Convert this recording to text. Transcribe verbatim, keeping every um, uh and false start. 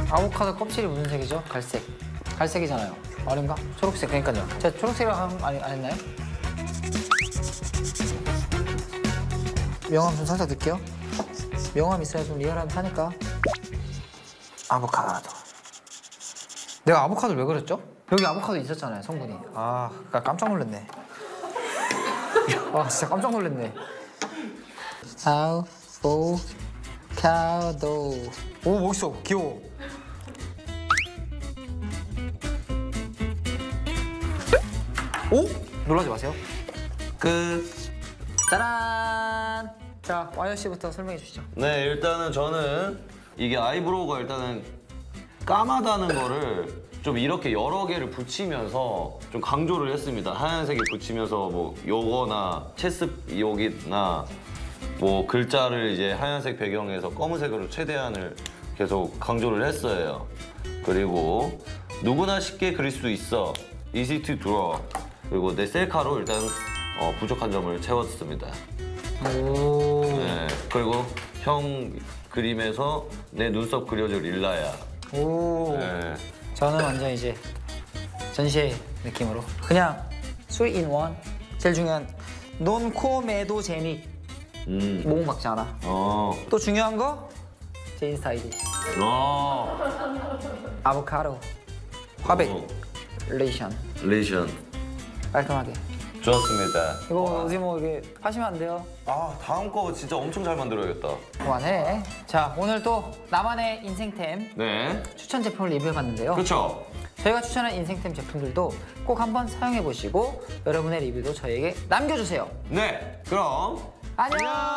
아보카도 껍질이 무슨 색이죠? 갈색. 갈색이잖아요. 아닌가? 초록색. 그러니까요. 제가 초록색이라고 한, 아니, 안 했나요? 명암 좀 살짝 넣을게요. 명암 있어야 좀 리얼하면 타니까. 아보카도. 내가 아보카도를 왜 그랬죠? 여기 아보카도 있었잖아요, 성분이. 아, 깜짝 놀랐네. 아, 진짜 깜짝 놀랐네. 아보카도. 오, 멋있어. 귀여워. 오? 놀라지 마세요. 끝. 짜란! 자, 와이어 씨부터 설명해 주시죠. 네, 일단은 저는 이게 아이브로우가 일단은 까마다는 거를 좀 이렇게 여러 개를 붙이면서 좀 강조를 했습니다. 하얀색이 붙이면서 뭐 요거나 체스 여기나 뭐 글자를 이제 하얀색 배경에서 검은색으로 최대한을 계속 강조를 했어요. 그리고 누구나 쉽게 그릴 수 있어. Easy to draw. 그리고 내 셀카로 일단 어, 부족한 점을 채웠습니다. 오. 네, 그리고 형 그림에서 내 눈썹 그려줄 릴라야. 오. 네. 저는 완전 이제 전시회 느낌으로 그냥 three in one. 제일 중요한 논코 매도 재미. 음. 모공 박지 않아. 어. 또 중요한 거 제 인스타 아이디. 어. 아보카도. 화백. 어. 레이션. 레이션. 깔끔하게. 좋았습니다. 이거 어디 뭐 이게 하시면 안 돼요. 아, 다음 거 진짜 엄청 잘 만들어야겠다. 그만해. 자, 오늘 또 나만의 인생템 네. 추천 제품을 리뷰해봤는데요. 그렇죠. 저희가 추천한 인생템 제품들도 꼭 한번 사용해보시고 여러분의 리뷰도 저희에게 남겨주세요. 네. 그럼 안녕!